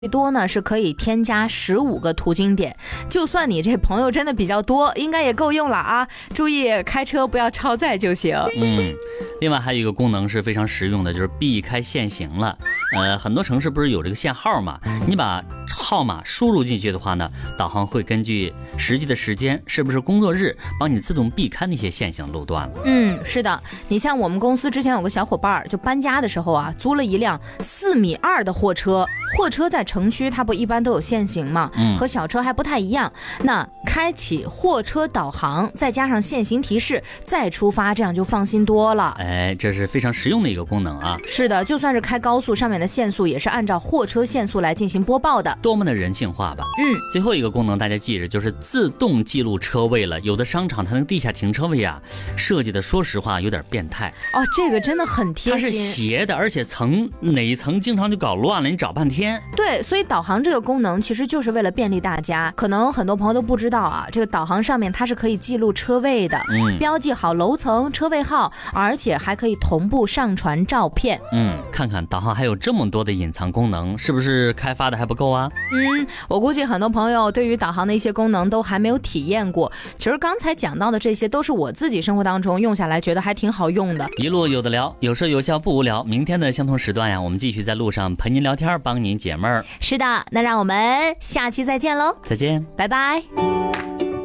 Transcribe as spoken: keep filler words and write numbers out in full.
最多呢是可以添加十五个途经点，就算你这朋友真的比较多，应该也够用了啊！注意开车不要超载就行。 嗯，另外还有一个功能是非常实用的，就是避开限行了。呃，很多城市不是有这个限号嘛？你把号码输入进去的话呢，导航会根据实际的时间是不是工作日，帮你自动避开那些限行路段了。 嗯，是的，你像我们公司之前有个小伙伴，就搬家的时候啊，租了一辆四米二的货车。货车在城区它不一般都有限行嘛， 嗯， 和小车还不太一样。那开启货车导航，再加上限行提示，再出发，这样就放心多了。 哎，这是非常实用的一个功能啊。 是的，就算是开高速，上面的限速也是按照货车限速来进行播报的， 多么的人性化吧。 嗯， 最后一个功能大家记着，就是自动记录车位了。有的商场它那个地下停车位啊，设计的说实话有点变态哦，这个真的很贴心。 它是斜的，而且层哪一层经常就搞乱了，你找半天。 对，所以导航这个功能其实就是为了便利大家。可能很多朋友都不知道啊，这个导航上面它是可以记录车位的， 嗯， 标记好楼层、车位号，而且还可以同步上传照片。 嗯，看看导航还有这么多的隐藏功能，是不是开发的还不够啊？ 嗯，我估计很多朋友对于导航的一些功能都还没有体验过。其实刚才讲到的这些都是我自己生活当中用下来觉得还挺好用的。 一路有的聊，有说有笑不无聊。明天的相同时段呀，我们继续在路上陪您聊天，帮您解闷儿。 是的，那让我们下期再见喽！ 再见， 拜拜。